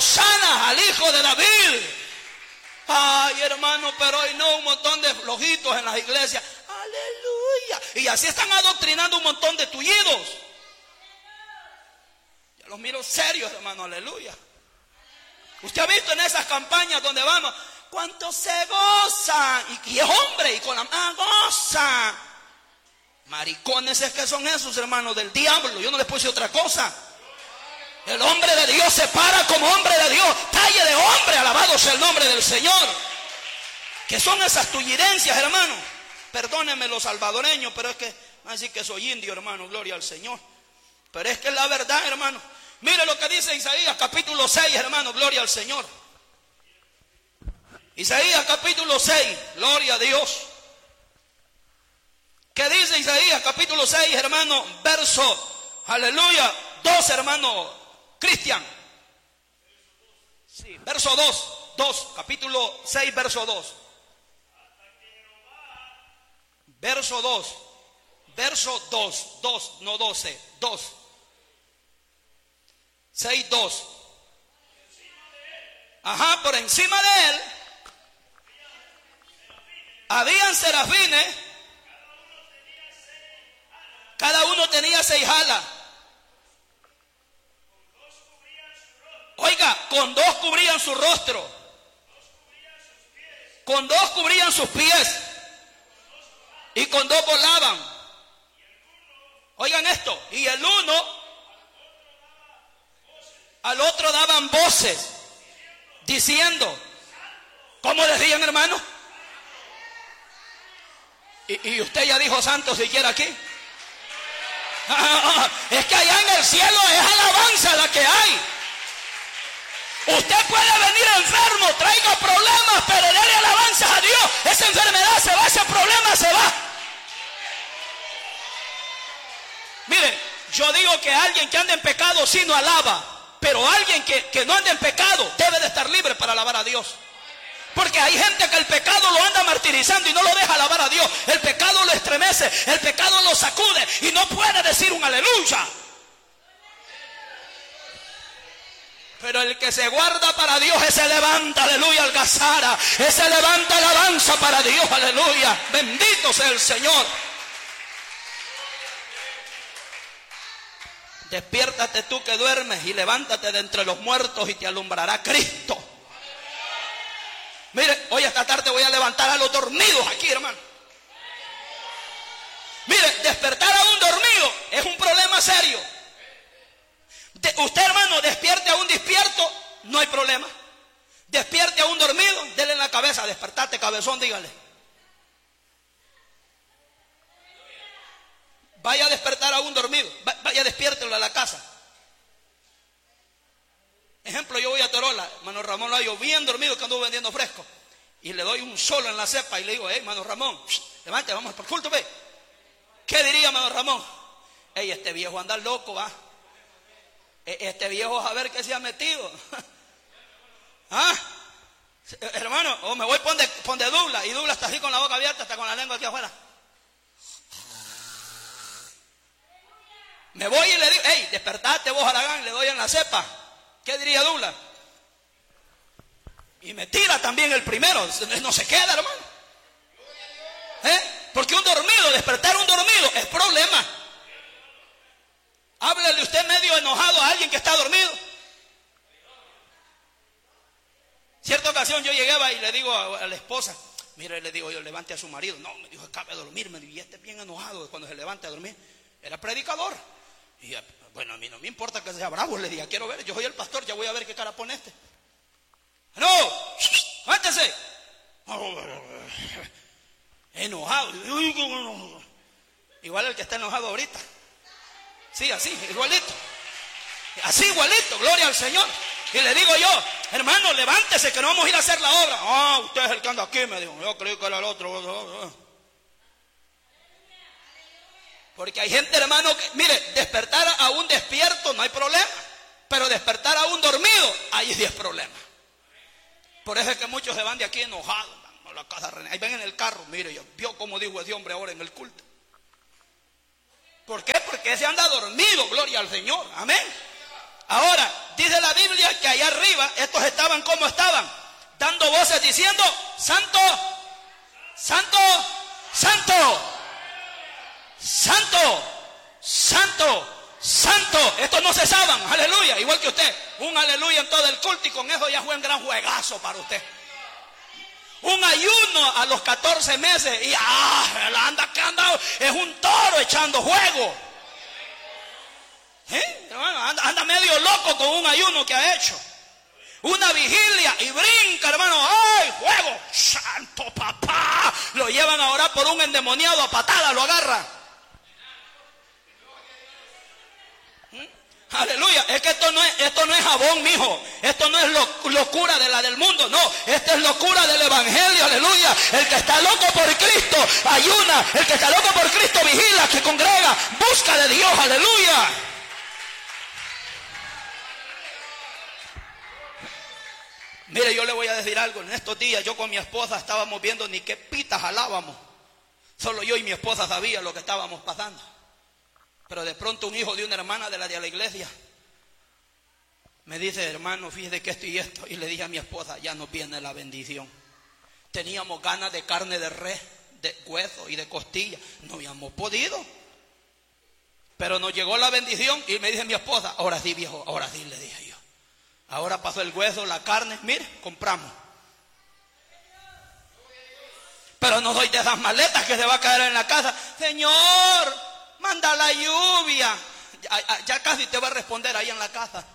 Hosana al hijo de David. Ay, hermano, pero hoy no, un montón de flojitos en las iglesias. Aleluya. Y así están adoctrinando un montón de tullidos. Ya los miro serios, hermano, aleluya. Usted ha visto en esas campañas donde vamos, ¿cuántos se gozan? Y es hombre, y con la mano goza. Maricones es que son esos, hermanos, del diablo. Yo no les puse otra cosa. El hombre de Dios se para como hombre de Dios, talle de hombre, alabado sea el nombre del Señor. ¿Qué son esas tullidencias, hermano? Perdónenme los salvadoreños, pero es que así que soy indio, hermano, gloria al Señor. Pero es que es la verdad, hermano. Mire lo que dice Isaías capítulo 6, hermano, gloria al Señor. Isaías capítulo 6, gloria a Dios. ¿Qué dice Isaías capítulo 6, hermano? Verso, aleluya, 2, hermano Cristian. Sí, verso 2, capítulo 6, verso 2. Verso 2, no 12, 2. 6, 2. Ajá, por encima de él habían serafines. Cada uno tenía 6 alas. Oiga, con 2 cubrían su rostro, con 2 cubrían sus pies, y con 2 volaban. Oigan esto, y el uno al otro daban voces, diciendo, ¿cómo decían, hermano? Y usted ya dijo santo siquiera aquí. Es que allá en el cielo es alabanza la que hay. Usted puede venir enfermo, traiga problemas, pero dele alabanzas a Dios. Esa enfermedad se va, ese problema se va. Mire, yo digo que alguien que anda en pecado sí no alaba, pero alguien que no anda en pecado debe de estar libre para alabar a Dios. Porque hay gente que el pecado lo anda martirizando y no lo deja alabar a Dios. El pecado lo estremece, el pecado lo sacude y no puede decir un aleluya. Pero el que se guarda para Dios, ese levanta, aleluya, algazara. Ese levanta alabanza para Dios, aleluya. Bendito sea el Señor. Despiértate tú que duermes y levántate de entre los muertos y te alumbrará Cristo. Mire, hoy esta tarde voy a levantar a los dormidos aquí, hermano. Mire, despertar a un dormido es un problema serio. Usted, hermano, despierte a un despierto, no hay problema. Despierte a un dormido, dele en la cabeza, despertate, cabezón, dígale. Vaya a despertar a un dormido, vaya, despiértelo a la casa. Ejemplo, yo voy a Torola, hermano Ramón lo hallo bien dormido que anduvo vendiendo fresco. Y le doy un solo en la cepa y le digo, hermano Ramón, levante, vamos por culto, ve. ¿Qué diría, hermano Ramón? Este viejo anda loco, va. Este viejo a ver qué se ha metido. ¿Ah? Hermano, me voy pon de Douglas, y Douglas está así con la boca abierta, está con la lengua aquí afuera. Me voy y le digo, despertate vos, Aragán, le doy en la cepa. ¿Qué diría Douglas? Y me tira también el primero, no se queda, hermano. Porque un dormido, despertar un dormido es problema. Háblele usted medio enojado a alguien que está dormido. Cierta ocasión yo llegaba y le digo a la esposa, mire, le digo yo, levante a su marido. No, me dijo, acabe de dormir, me dijo, y este bien enojado cuando se levanta a dormir. Era predicador. Y bueno, a mí no me importa que sea bravo, le dije, quiero ver, yo soy el pastor, ya voy a ver qué cara pone este. No, aguántese. Enojado. Igual el que está enojado ahorita. Sí, así, igualito. Así, igualito, gloria al Señor. Y le digo yo, hermano, levántese que no vamos a ir a hacer la obra. Usted es el que anda aquí, me dijo. Yo creí que era el otro. Porque hay gente, hermano, que, mire, despertar a un despierto no hay problema. Pero despertar a un dormido, ahí sí es problema. Por eso es que muchos se van de aquí enojados. A la casa, ahí ven en el carro, mire, yo vio cómo dijo ese hombre ahora en el culto. ¿Por qué? Porque ese anda dormido, gloria al Señor, amén. Ahora, dice la Biblia que allá arriba estos estaban como estaban, dando voces diciendo: Santo, Santo, Santo, Santo, Santo, Santo. Estos no cesaban, aleluya, igual que usted. Un aleluya en todo el culto y con eso ya fue un gran juegazo para usted. Un ayuno a los 14 meses y anda que anda, es un toro echando juego. Hermano, anda medio loco con un ayuno que ha hecho. Una vigilia y brinca, hermano. ¡Ay, juego! ¡Santo papá! Lo llevan a orar por un endemoniado, a patadas lo agarra. Aleluya. Es que esto no es jabón, mijo. Esto no es locura de la del mundo. No, esta es locura del evangelio. Aleluya. El que está loco por Cristo ayuna. El que está loco por Cristo vigila, que congrega, busca de Dios. Aleluya. Mire, yo le voy a decir algo. En estos días yo con mi esposa estábamos viendo ni qué pita jalábamos. Solo yo y mi esposa sabían lo que estábamos pasando. Pero de pronto un hijo de una hermana de la iglesia me dice: hermano, fíjese que esto y esto. Y le dije a mi esposa: ya nos viene la bendición. Teníamos ganas de carne de res, de hueso y de costilla. No habíamos podido. Pero nos llegó la bendición y me dice mi esposa: ahora sí, viejo, ahora sí, le dije yo. Ahora pasó el hueso, la carne, mire, compramos. Pero no soy de esas maletas que se va a caer en la casa. Señor, manda la lluvia. Ya casi te va a responder ahí en la casa.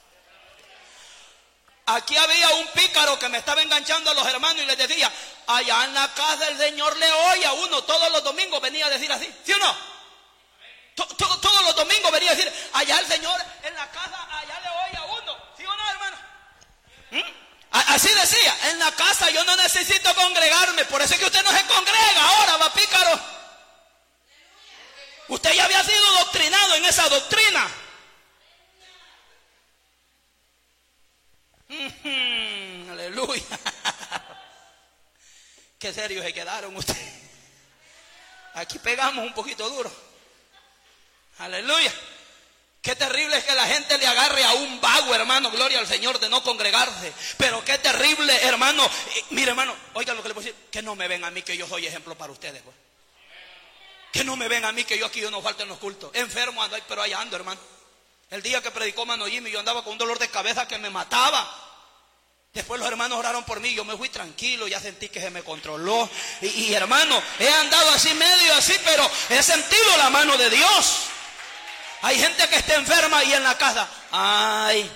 Aquí había un pícaro que me estaba enganchando a los hermanos y les decía: allá en la casa el Señor le oye a uno. Todos los domingos venía a decir así, ¿sí o no? Todos los domingos venía a decir: allá el Señor en la casa, allá le oye a uno. ¿Sí o no, hermano? Así decía: en la casa yo no necesito congregarme. Por eso es que usted no se congrega ahora, va pícaro. Usted ya había sido doctrinado en esa doctrina. Aleluya. Qué serios se quedaron ustedes. Aquí pegamos un poquito duro. Aleluya. Qué terrible es que la gente le agarre a un vago, hermano, gloria al Señor, de no congregarse. Pero qué terrible, hermano. Mire, hermano, oigan lo que le puedo decir: que no me ven a mí, que yo soy ejemplo para ustedes, pues. Que no me ven a mí, que yo aquí no falto en los cultos. Enfermo ando, pero allá ando, hermano. El día que predicó Mano Jimmy, yo andaba con un dolor de cabeza que me mataba. Después los hermanos oraron por mí, yo me fui tranquilo, ya sentí que se me controló. Y hermano, he andado así medio así, pero he sentido la mano de Dios. Hay gente que está enferma y en la casa, ay.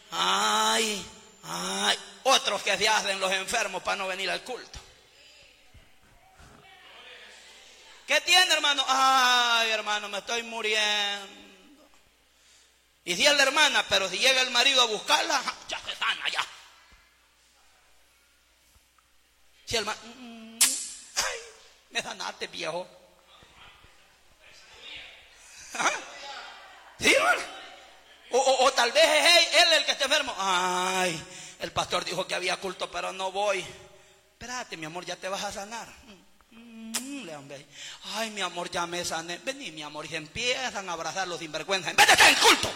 Otros que se hacen los enfermos para no venir al culto. ¿Qué tiene, hermano? Ay, hermano, me estoy muriendo. Y si es la hermana, pero si llega el marido a buscarla, ya se sana, ya. Si el hermano, ay, me sanaste, viejo. ¿Ah? ¿Sí, hermano? O tal vez es él el que está enfermo. Ay, el pastor dijo que había culto, pero no voy. Espérate, mi amor, ya te vas a sanar. Ay, mi amor, ya me sané. Vení, mi amor, y se empiezan a abrazar los sinvergüenzas en vez de estar en culto.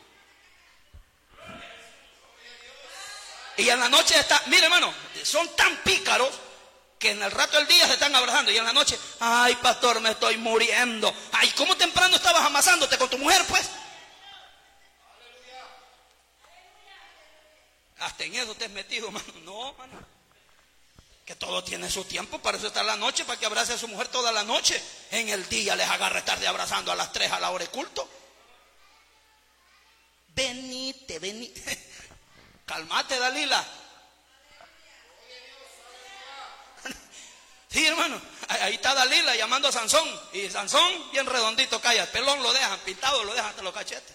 Y en la noche está, mire, hermano, son tan pícaros que en el rato del día se están abrazando y en la noche, ay, pastor, me estoy muriendo. Ay, ¿cómo temprano estabas amasándote con tu mujer, pues? Hasta en eso te has metido, hermano. No, hermano. Que todo tiene su tiempo, para eso está la noche, para que abrace a su mujer toda la noche. En el día les agarra estarse abrazando a las 3 a la hora de culto. Venite. Calmate, Dalila. Sí, hermano, ahí está Dalila llamando a Sansón. Y Sansón, bien redondito, calla, pelón lo dejan, pintado lo dejan hasta los cachetes.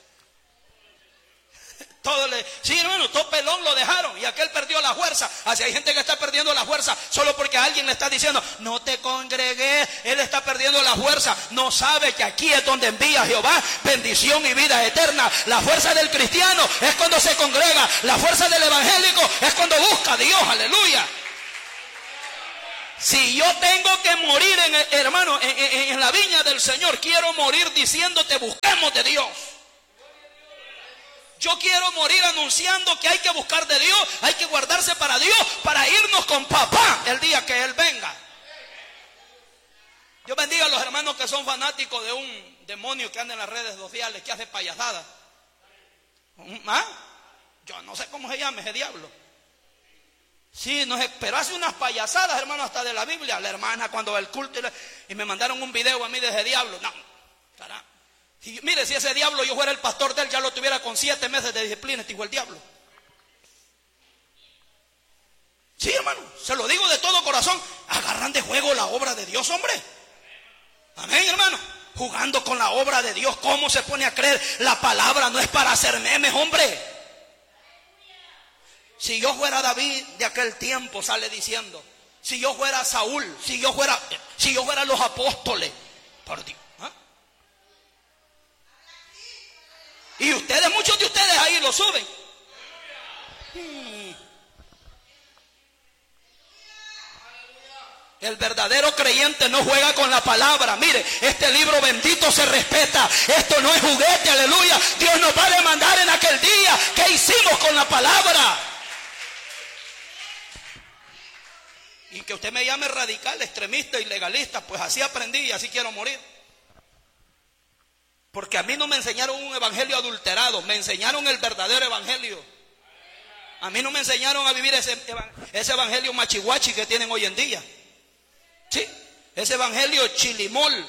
Sí, hermano, todo pelón lo dejaron y aquel perdió la fuerza. Así hay gente que está perdiendo la fuerza solo porque alguien le está diciendo: no te congregues. Él está perdiendo la fuerza. No sabe que aquí es donde envía Jehová bendición y vida eterna. La fuerza del cristiano es cuando se congrega. La fuerza del evangélico es cuando busca a Dios. Aleluya. Si yo tengo que morir, hermano, en la viña del Señor, quiero morir diciéndote: busquemos de Dios. Yo quiero morir anunciando que hay que buscar de Dios, hay que guardarse para Dios, para irnos con papá el día que Él venga. Dios bendiga a los hermanos que son fanáticos de un demonio que anda en las redes sociales, que hace payasadas. ¿Ah? Yo no sé cómo se llama ese diablo. Sí, pero hace unas payasadas, hermano, hasta de la Biblia. La hermana cuando va al culto y me mandaron un video a mí de ese diablo. No, caramba. Mire, si ese diablo yo fuera el pastor de él, ya lo tuviera con 7 meses de disciplina, dijo el diablo. Sí, hermano, se lo digo de todo corazón. Agarran de juego la obra de Dios, hombre. Amén, hermano. Jugando con la obra de Dios. ¿Cómo se pone a creer? La palabra no es para hacer memes, hombre. Si yo fuera David de aquel tiempo, sale diciendo, si yo fuera Saúl, si yo fuera los apóstoles, por Dios. ¿Ah? Y ustedes, muchos de ustedes ahí lo suben. El verdadero creyente no juega con la palabra. Mire, este libro bendito se respeta. Esto no es juguete, aleluya. Dios nos va a demandar en aquel día qué hicimos con la palabra. Y que usted me llame radical, extremista, ilegalista, pues así aprendí y así quiero morir. Porque a mí no me enseñaron un evangelio adulterado, me enseñaron el verdadero evangelio. A mí no me enseñaron a vivir ese evangelio machihuachi que tienen hoy en día. Sí, ese evangelio chilimol.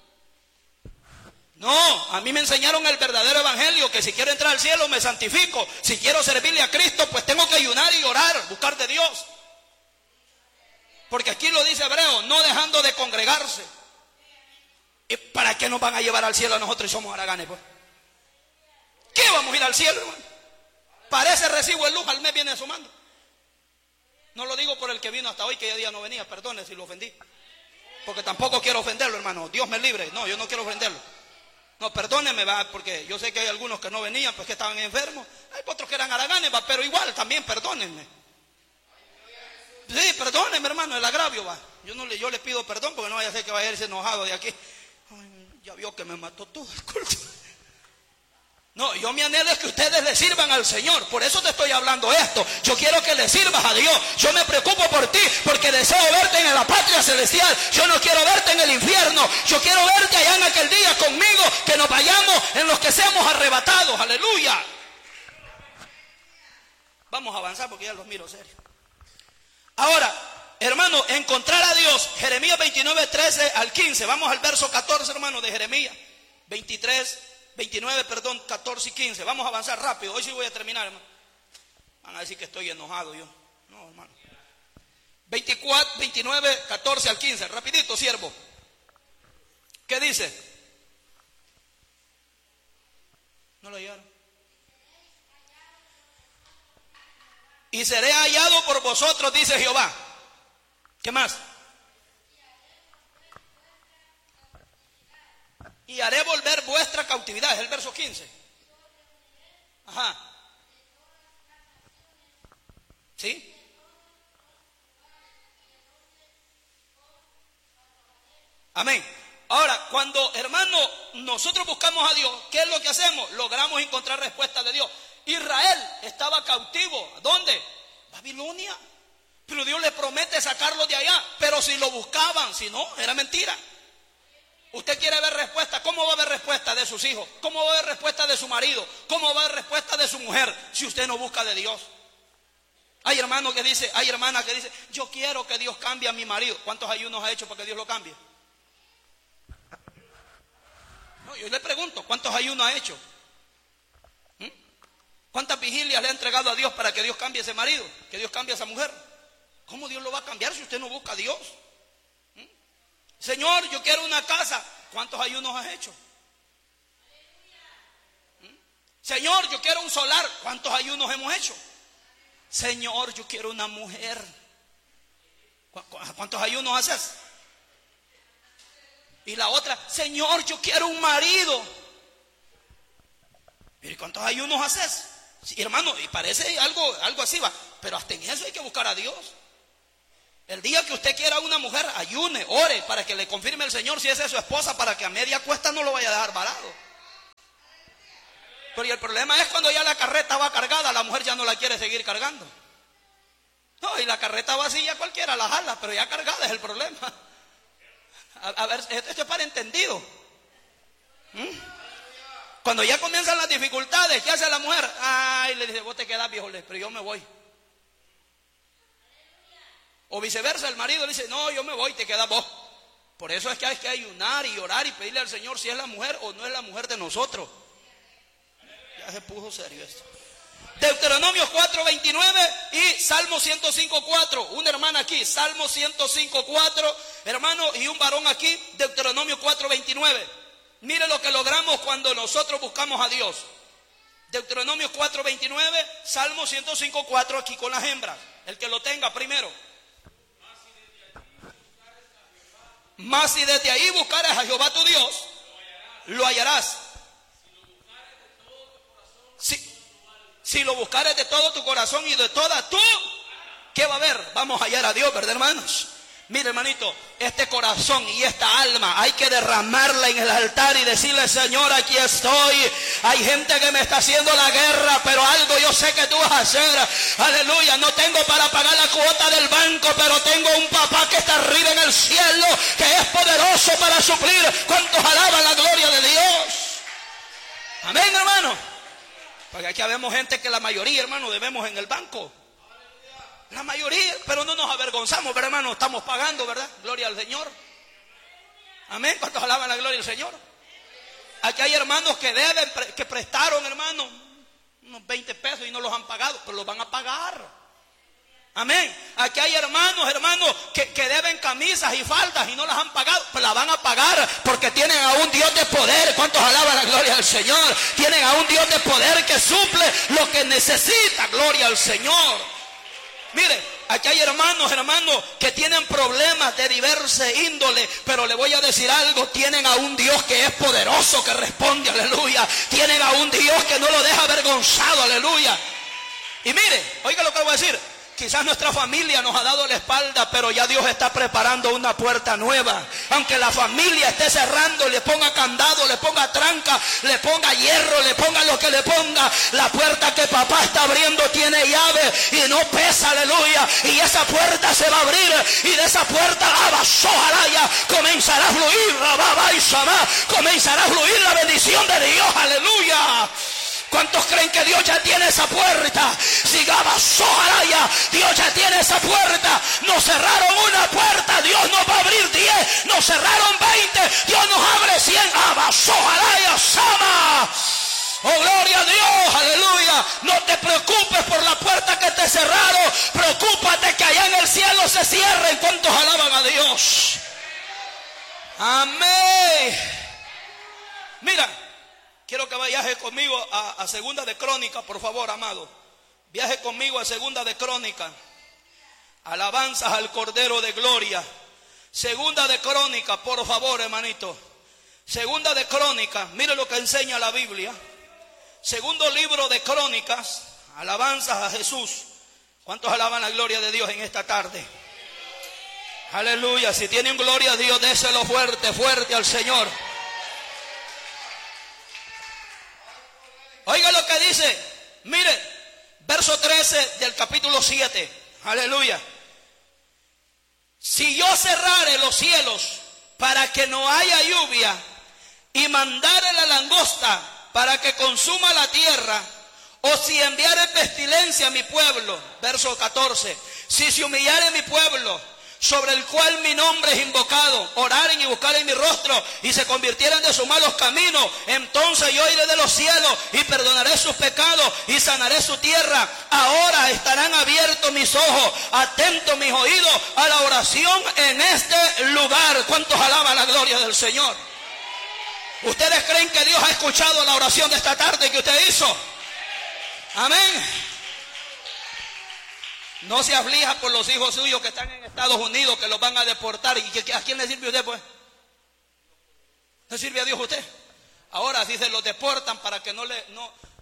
No, a mí me enseñaron el verdadero evangelio, que si quiero entrar al cielo me santifico. Si quiero servirle a Cristo, pues tengo que ayunar y orar, buscar de Dios. Porque aquí lo dice Hebreo, no dejando de congregarse. ¿Y para qué nos van a llevar al cielo a nosotros y somos haraganes, pues? ¿Qué vamos a ir al cielo, hermano? Para ese recibo de luz al mes viene sumando. No lo digo por el que vino hasta hoy, que ya día no venía, perdone si lo ofendí. Porque tampoco quiero ofenderlo, hermano. Dios me libre. No, yo no quiero ofenderlo. No, perdóneme, va, porque yo sé que hay algunos que no venían, pues que estaban enfermos. Hay otros que eran haraganes, va, pero igual también perdónenme. Sí, perdónenme, hermano, el agravio, va. Yo le pido perdón porque no vaya a ser que vaya a irse enojado de aquí. Ay, ya vio que me mató todo el culto. No, yo mi anhelo es que ustedes le sirvan al Señor. Por eso te estoy hablando esto. Yo quiero que le sirvas a Dios. Yo me preocupo por ti porque deseo verte en la patria celestial. Yo no quiero verte en el infierno. Yo quiero verte allá en aquel día conmigo, que nos vayamos en los que seamos arrebatados. Aleluya. Vamos a avanzar porque ya los miro serio. Ahora, hermano, encontrar a Dios. Jeremías 29, 13 al 15. Vamos al verso 14, hermano, de Jeremías 29, 14 y 15. Vamos a avanzar rápido. Hoy sí voy a terminar, hermano. Van a decir que estoy enojado yo. No, hermano. 29, 14 al 15. Rapidito, siervo. ¿Qué dice? ¿No lo hallaron? Y seré hallado por vosotros, dice Jehová. ¿Qué más? Y haré volver vuestra cautividad. Es el verso 15. Ajá. ¿Sí? Amén. Ahora, cuando, hermano, nosotros buscamos a Dios, ¿qué es lo que hacemos? Logramos encontrar respuesta de Dios. Israel estaba cautivo. ¿Dónde? Babilonia. Pero Dios le promete sacarlo de allá. Pero si lo buscaban, si no, era mentira. Usted quiere ver respuesta. ¿Cómo va a haber respuesta de sus hijos? ¿Cómo va a haber respuesta de su marido? ¿Cómo va a haber respuesta de su mujer si usted no busca de Dios? Hay hermano que dice, hay hermana que dice, yo quiero que Dios cambie a mi marido. ¿Cuántos ayunos ha hecho para que Dios lo cambie? No, yo le pregunto, ¿cuántos ayunos ha hecho? ¿Cuántas vigilias le ha entregado a Dios para que Dios cambie a ese marido? Que Dios cambie a esa mujer. ¿Cómo Dios lo va a cambiar si usted no busca a Dios? Señor, yo quiero una casa. ¿Cuántos ayunos has hecho? Señor, yo quiero un solar. ¿Cuántos ayunos hemos hecho? Señor, yo quiero una mujer. ¿Cuántos ayunos haces? Y la otra, Señor, yo quiero un marido. ¿Y cuántos ayunos haces? Sí, hermano, y parece algo así va. Pero hasta en eso hay que buscar a Dios. El día que usted quiera una mujer, ayune, ore para que le confirme el Señor si esa es su esposa, para que a media cuesta no lo vaya a dejar varado. Pero y el problema es cuando ya la carreta va cargada, la mujer ya no la quiere seguir cargando. No, y la carreta vacía cualquiera la jala, pero ya cargada es el problema. A ver, esto es para entendido. Cuando ya comienzan las dificultades, ¿qué hace la mujer? Ay, le dice, vos te quedás viejo, pero yo me voy. O viceversa, el marido le dice, no, yo me voy, te quedas vos. Por eso es que hay que ayunar y orar y pedirle al Señor si es la mujer o no es la mujer de nosotros. Ya se puso serio esto. Deuteronomio 4:29 y Salmo 105:4. Una hermana aquí, Salmo 105:4, hermano, y un varón aquí, Deuteronomio 4:29. Mire lo que logramos cuando nosotros buscamos a Dios. Deuteronomio 4:29, Salmo 105:4, aquí con las hembras. El que lo tenga primero. Mas si desde ahí buscares a Jehová tu Dios, lo hallarás. Si lo buscares de todo tu corazón y de toda tu, ¿qué va a haber? Vamos a hallar a Dios, ¿verdad, hermanos? Mire, hermanito, este corazón y esta alma hay que derramarla en el altar y decirle, Señor, aquí estoy. Hay gente que me está haciendo la guerra, pero algo yo sé que tú vas a hacer. Aleluya, no tengo para pagar la cuota del banco, pero tengo un papá que está arriba en el cielo, que es poderoso para suplir. ¿Cuántos alaban la gloria de Dios? Amén, hermano. Porque aquí vemos gente que la mayoría, hermano, debemos en el banco. La mayoría, pero no nos avergonzamos, ¿verdad, hermano? Estamos pagando, ¿verdad? Gloria al Señor. Amén. ¿Cuántos alaban la gloria del Señor? Aquí hay hermanos que deben, que prestaron, hermano, unos 20 pesos y no los han pagado, pero los van a pagar. Amén. Aquí hay hermanos que deben camisas y faldas y no las han pagado, pero las van a pagar porque tienen a un Dios de poder. ¿Cuántos alaban la gloria del Señor? Tienen a un Dios de poder que suple lo que necesita. Gloria al Señor. Mire, aquí hay hermanos que tienen problemas de diversa índole, pero le voy a decir algo, tienen a un Dios que es poderoso, que responde, aleluya. Tienen a un Dios que no lo deja avergonzado, aleluya. Y mire, oiga lo que le voy a decir. Quizás nuestra familia nos ha dado la espalda, pero ya Dios está preparando una puerta nueva. Aunque la familia esté cerrando, le ponga candado, le ponga tranca, le ponga hierro, le ponga lo que le ponga, la puerta que papá está abriendo tiene llave y no pesa, aleluya. Y esa puerta se va a abrir y de esa puerta abasojalaya comenzará a fluir, comenzará a fluir la bendición de Dios, aleluya. ¿Cuántos creen que Dios ya tiene esa puerta? Dios ya tiene esa puerta. Nos cerraron una puerta, Dios nos va a abrir 10. Nos cerraron 20, Dios nos abre 100. Oh, gloria a Dios, aleluya. No te preocupes por la puerta que te cerraron. Preocúpate que allá en el cielo se cierren. ¿Cuántos alaban a Dios? Amén. Mira. Quiero que viaje conmigo a Segunda de Crónicas, por favor, amado. Viaje conmigo a Segunda de Crónicas. Alabanzas al Cordero de Gloria. Segunda de Crónicas, por favor, hermanito. Segunda de Crónicas, mire lo que enseña la Biblia. Segundo libro de Crónicas, alabanzas a Jesús. ¿Cuántos alaban la gloria de Dios en esta tarde? Aleluya, si tienen gloria a Dios, déselo fuerte, fuerte al Señor. Oiga lo que dice, mire, verso 13 del capítulo 7, aleluya. Si yo cerrare los cielos para que no haya lluvia y mandare la langosta para que consuma la tierra, o si enviare pestilencia a mi pueblo, verso 14, si se humillare mi pueblo, sobre el cual mi nombre es invocado, oraren y buscaren mi rostro y se convirtieran de sus malos caminos, entonces yo iré de los cielos y perdonaré sus pecados y sanaré su tierra. Ahora estarán abiertos mis ojos, atentos mis oídos a la oración en este lugar. ¿Cuántos alaban la gloria del Señor? ¿Ustedes creen que Dios ha escuchado la oración de esta tarde que usted hizo? Amén. No se aflija por los hijos suyos que están en Estados Unidos, que los van a deportar. ¿Y a quién le sirve usted, pues? ¿Le sirve a Dios usted? Ahora, si se los deportan para que no